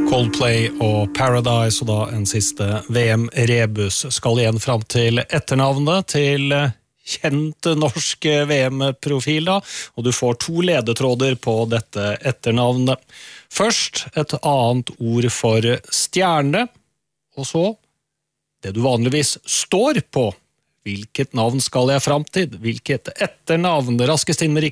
Coldplay og Paradise, og da en siste VM-rebus skal igjen fram til etternavnet til kjent norsk VM-profil da, og du får 2 ledetråder på dette etternavnet. Først et annet ord for stjerne, og så det du vanligvis står på. Hvilket navn skal jeg fram til? Hvilket etternavn? Raskest inn med